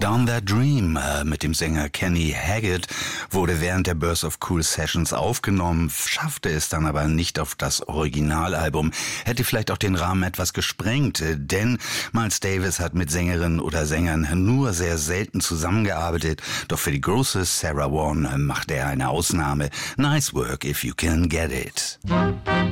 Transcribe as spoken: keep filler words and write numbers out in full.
Down That Dream äh, mit dem Sänger Kenny Haggett wurde während der Birth of Cool Sessions aufgenommen, schaffte es dann aber nicht auf das Originalalbum, hätte vielleicht auch den Rahmen etwas gesprengt, äh, denn Miles Davis hat mit Sängerinnen oder Sängern nur sehr selten zusammengearbeitet, doch für die große Sarah Vaughan äh, machte er eine Ausnahme. Nice work if you can get it.